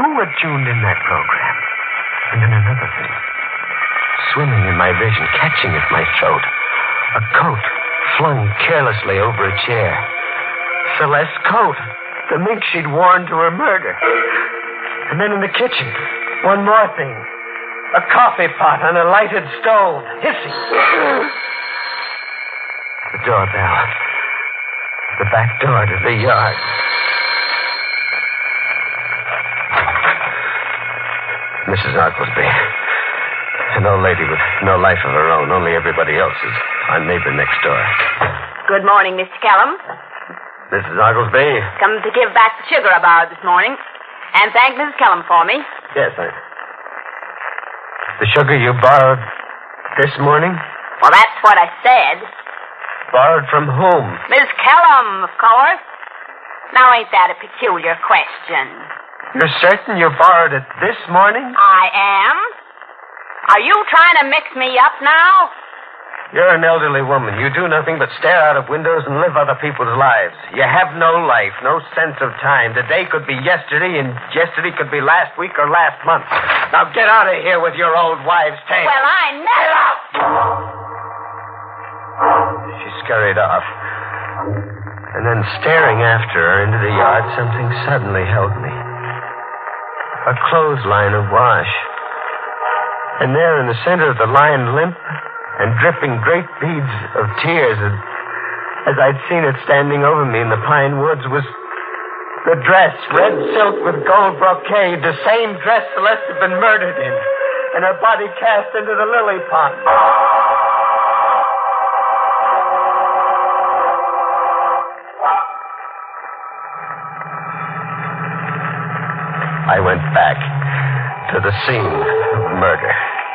Who had tuned in that program? And then another thing. Swimming in my vision, catching at my throat. A coat flung carelessly over a chair. Celeste's coat. The mink she'd worn to her murder. And then in the kitchen, one more thing. A coffee pot on a lighted stove, hissing. The doorbell. The back door to the yard. Mrs. Arklesby. An old lady with no life of her own, only everybody else's. Our neighbor next door. Good morning, Mr. Kellum. Mrs. Arklesby? Come to give back the sugar I borrowed this morning. And thank Mrs. Kellum for me. Yes, The sugar you borrowed this morning? Well, that's what I said. Borrowed from whom? Miss Kellum, of course. Now, ain't that a peculiar question? You're certain you borrowed it this morning? I am. Are you trying to mix me up now? You're an elderly woman. You do nothing but stare out of windows and live other people's lives. You have no life, no sense of time. Today could be yesterday, and yesterday could be last week or last month. Now get out of here with your old wives' tale. Well, I never... She scurried off. And then staring after her into the yard, something suddenly held me. A clothesline of wash. And there in the center of the line, limp and dripping great beads of tears as I'd seen it standing over me in the pine woods, was the dress, red silk with gold brocade, the same dress Celeste had been murdered in, and her body cast into the lily pond. I went back to the scene of murder.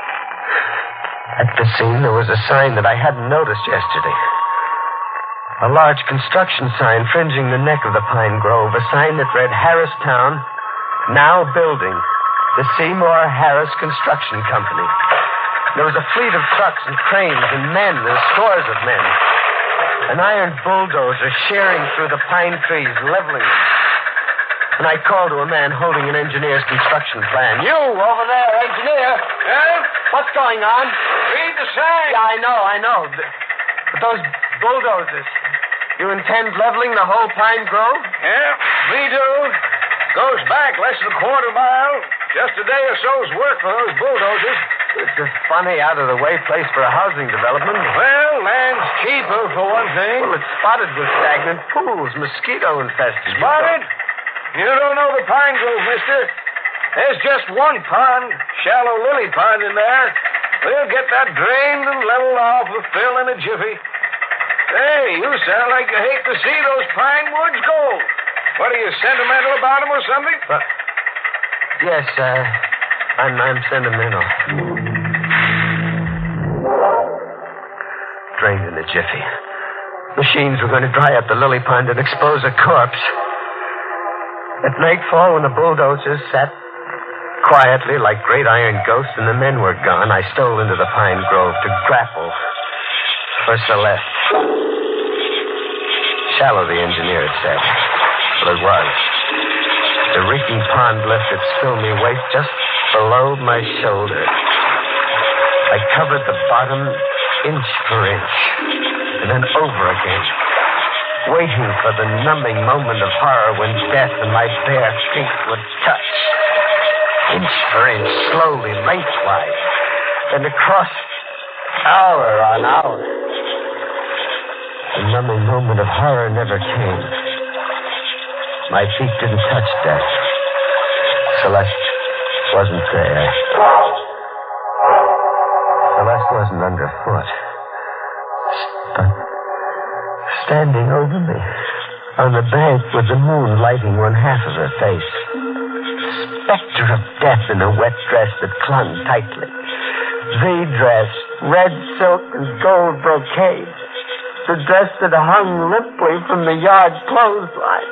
At the scene, there was a sign that I hadn't noticed yesterday. A large construction sign fringing the neck of the pine grove, a sign that read Harristown, now building, the Seymour Harris Construction Company. There was a fleet of trucks and cranes and men, and scores of men. An iron bulldozer shearing through the pine trees, leveling them. And I called to a man holding an engineer's construction plan. You, over there, engineer. Yeah? What's going on? Read the sign. Yeah, I know. But those bulldozers, you intend leveling the whole pine grove? Yeah, we do. Goes back less than a quarter mile. Just a day or so's work for those bulldozers. It's a funny, out-of-the-way place for a housing development. Well, land's cheaper, for one thing. Well, it's spotted with stagnant pools, mosquito-infested. Spotted? You don't know the pine grove, mister. There's just one pond, shallow lily pond in there. We'll get that drained and leveled off with fill in a jiffy. Hey, you sound like you hate to see those pine woods go. What, are you sentimental about them or something? Yes, I'm sentimental. Drained in a jiffy. Machines were going to dry up the lily pond and expose a corpse. At nightfall, when the bulldozers sat quietly like great iron ghosts and the men were gone, I stole into the pine grove to grapple for Celeste. Shallow, the engineer had said. But it was. The reeking pond left its filmy waist just below my shoulder. I covered the bottom inch for inch, and then over again, waiting for the numbing moment of horror when death and my bare feet would touch. Inch for inch, slowly, lengthwise, then across, hour on hour. The numbing moment of horror never came. My feet didn't touch death. Celeste wasn't there. Celeste wasn't underfoot. Standing over me on the bank with the moon lighting one half of her face. Spectre of death in a wet dress that clung tightly. The dress, red silk and gold brocade. The dress that hung limply from the yard clothesline.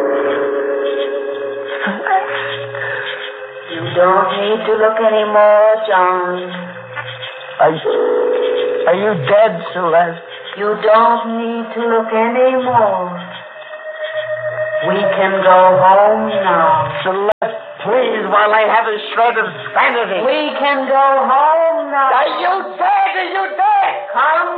You don't need to look anymore, John. Are you dead, Celeste? You don't need to look anymore. We can go home now. Celeste, please, all I have is shred of sanity. We can go home now. Are you dead? Are you dead? Come